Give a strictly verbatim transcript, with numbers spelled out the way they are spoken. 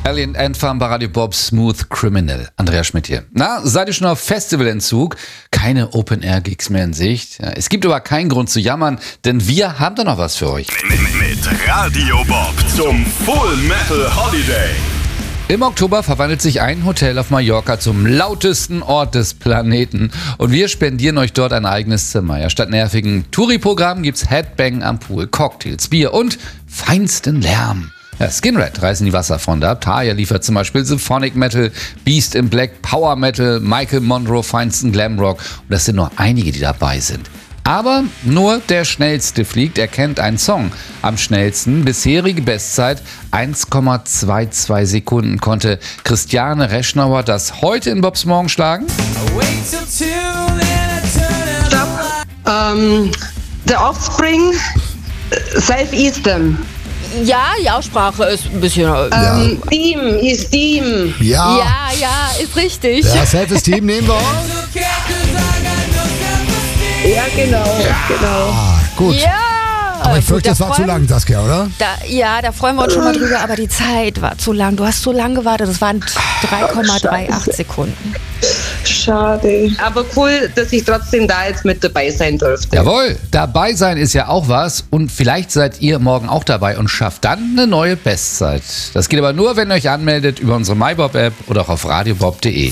Alien Ant Farm bei Radio Bob, Smooth Criminal. Andreas Schmidt hier. Na, seid ihr schon auf Festivalentzug? Keine Open-Air-Gigs mehr in Sicht? Ja, es gibt aber keinen Grund zu jammern, denn wir haben da noch was für euch. Mit Radio Bob zum Full Metal Holiday. Im Oktober verwandelt sich ein Hotel auf Mallorca zum lautesten Ort des Planeten und wir spendieren euch dort ein eigenes Zimmer. Ja, statt nervigen Touri-Programm gibt's Headbang am Pool, Cocktails, Bier und feinsten Lärm. Ja, Skinred reißen die Wasserfronte ab. Tarja liefert zum Beispiel Symphonic Metal, Beast in Black, Power Metal, Michael Monroe, feinsten Glamrock. Und das sind nur einige, die dabei sind. Aber nur der Schnellste fliegt, er kennt einen Song am schnellsten. Bisherige Bestzeit eins Komma zweiundzwanzig Sekunden konnte Christiane Reschnauer das heute in Bobs Morgen schlagen. Stopp. Ähm, The Offspring, Southeastern. Ja, die Aussprache ist ein bisschen... Äh, Ähm, Steam, ist Steam. Ja, ja, ja, ist richtig. ja, Self-Esteem nehmen wir. Ja, genau, genau. Ah, gut. Ja. Aber ich fürchte, Gut, das da war zu freuen- lang, Saskia, oder? Da, ja, da freuen wir uns schon mal drüber, aber die Zeit war zu lang. Du hast so lange gewartet, das waren drei Komma achtunddreißig Sekunden. Schade. Aber cool, dass ich trotzdem da jetzt mit dabei sein durfte. Jawohl, dabei sein ist ja auch was und vielleicht seid ihr morgen auch dabei und schafft dann eine neue Bestzeit. Das geht aber nur, wenn ihr euch anmeldet über unsere MyBob-App oder auch auf radiobob punkt de.